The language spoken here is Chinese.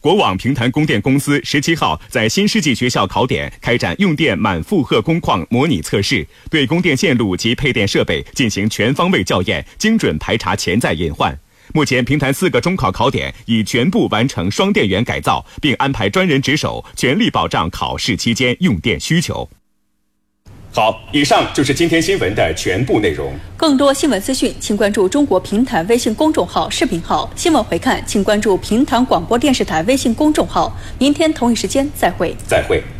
国网平潭供电公司17号在新世纪学校考点开展用电满负荷工况模拟测试，对供电线路及配电设备进行全方位校验，精准排查潜在隐患。目前，平潭4个中考考点已全部完成双电源改造，并安排专人值守，全力保障考试期间用电需求。好，以上就是今天新闻的全部内容。 更多新闻资讯，请关注中国平潭微信公众号、视频号。新闻回看，请关注平潭广播电视台微信公众号。明天同一时间再会。 再会。